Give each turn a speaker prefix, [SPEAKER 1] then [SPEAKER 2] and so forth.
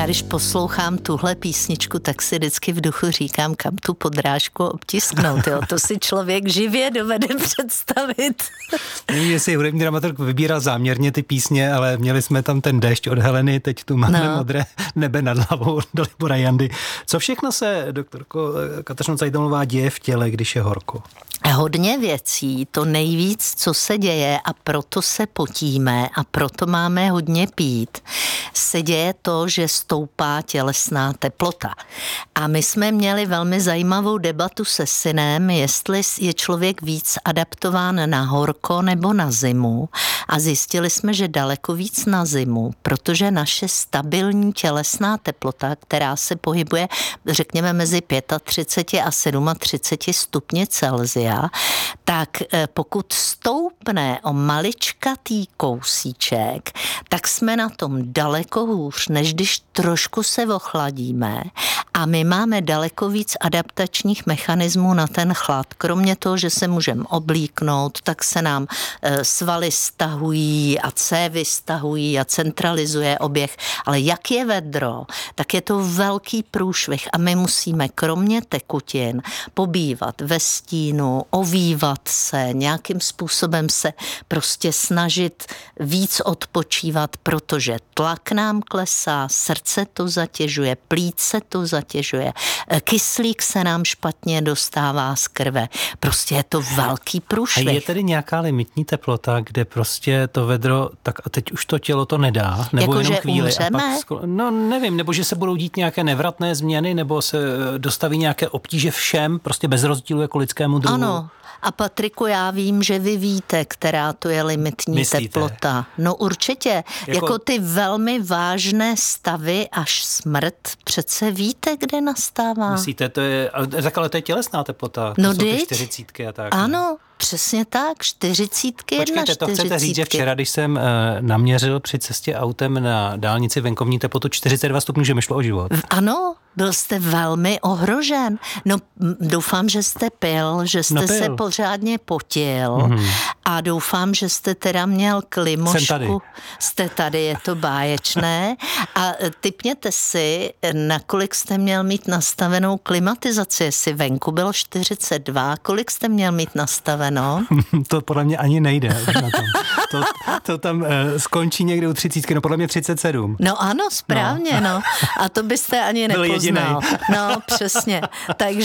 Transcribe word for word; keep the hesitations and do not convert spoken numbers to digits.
[SPEAKER 1] Já když poslouchám tuhle písničku, tak si vždycky v duchu říkám, kam tu podrážku obtisknout. Jo? To si člověk živě dovede představit.
[SPEAKER 2] Nevím, jestli hudební dramaturg vybíral záměrně ty písně, ale měli jsme tam ten déšť od Heleny, teď tu máme no. Modré nebe nad hlavou od Dalibora Jandy. Co všechno se, doktorko Kateřino Cajtmanová, děje v těle, když je horko?
[SPEAKER 1] Hodně věcí, to nejvíc, co se děje, a proto se potíme a proto máme hodně pít, se děje to, že stoupá tělesná teplota. A my jsme měli velmi zajímavou debatu se synem, jestli je člověk víc adaptován na horko nebo na zimu. A zjistili jsme, že daleko víc na zimu, protože naše stabilní tělesná teplota, která se pohybuje, řekněme, mezi třicet pět a třicet sedm stupně Celsia, tak pokud stoupne o maličkatý kousíček, tak jsme na tom daleko hůř, než když trošku se ochladíme. A my máme daleko víc adaptačních mechanismů na ten chlad. Kromě toho, že se můžeme oblíknout, tak se nám svaly stahují a cévy stahují a centralizuje oběh. Ale jak je vedro, tak je to velký průšvih a my musíme kromě tekutin pobývat ve stínu, ovývat se, nějakým způsobem se prostě snažit víc odpočívat, protože tlak nám klesá, srdce to zatěžuje, plíce to zatěžuje, kyslík se nám špatně dostává z krve. Prostě je to velký průšvih.
[SPEAKER 2] A je tedy nějaká limitní teplota, kde prostě to vedro, tak a teď už to tělo to nedá? Nebo
[SPEAKER 1] jako,
[SPEAKER 2] jenom
[SPEAKER 1] že
[SPEAKER 2] chvíli?
[SPEAKER 1] umřeme?
[SPEAKER 2] A pak, no nevím, nebo že se budou dít nějaké nevratné změny, nebo se dostaví nějaké obtíže všem, prostě bez rozdílu jako lidskému druhu?
[SPEAKER 1] Ano. A Patriku, já vím, že vy víte, která to je limitní
[SPEAKER 2] Myslíte?
[SPEAKER 1] Teplota. No určitě. Jako... jako ty velmi vážné stavy až smrt, přece víte, kde nastává.
[SPEAKER 2] Myslíte, to je, tak ale to je tělesná teplota. To
[SPEAKER 1] no
[SPEAKER 2] jsou ty
[SPEAKER 1] dyť?
[SPEAKER 2] čtyřicítky a tak.
[SPEAKER 1] Ano. Přesně tak, čtyřicítky, jedna
[SPEAKER 2] Počkejte, to
[SPEAKER 1] čtyřicítky.
[SPEAKER 2] chcete říct, že včera, když jsem uh, naměřil při cestě autem na dálnici venkovní teplotu čtyřicet dva stupňů, že mi šlo o život?
[SPEAKER 1] Ano, byl jste velmi ohrožen. No doufám, že jste pil, že jste
[SPEAKER 2] no, pil.
[SPEAKER 1] se pořádně potil mm-hmm. a doufám, že jste teda měl klimošku.
[SPEAKER 2] Jsem tady.
[SPEAKER 1] Jste tady, je to báječné. A tipněte si, nakolik jste měl mít nastavenou klimatizaci, jestli venku bylo čtyřicet dva, kolik jste měl mít nastavenou?
[SPEAKER 2] To podle mě ani nejde. Na tom. To, to tam uh, skončí někde u třicítky, no podle mě třicet sedm.
[SPEAKER 1] No ano, správně, no. no. A to byste ani nepoznal. No, přesně. Takže